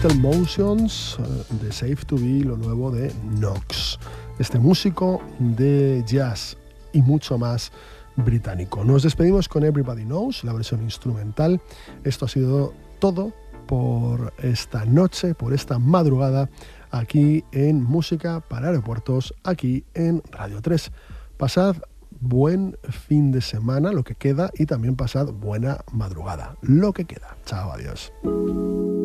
Crystal Motions de Safe to Be, lo nuevo de Knox, este músico de jazz y mucho más británico. Nos despedimos con Everybody Knows, la versión instrumental. Esto ha sido todo por esta noche, por esta madrugada, aquí en Música para Aeropuertos, aquí en Radio 3. Pasad buen fin de semana, lo que queda, y también pasad buena madrugada, lo que queda. Chao, adiós.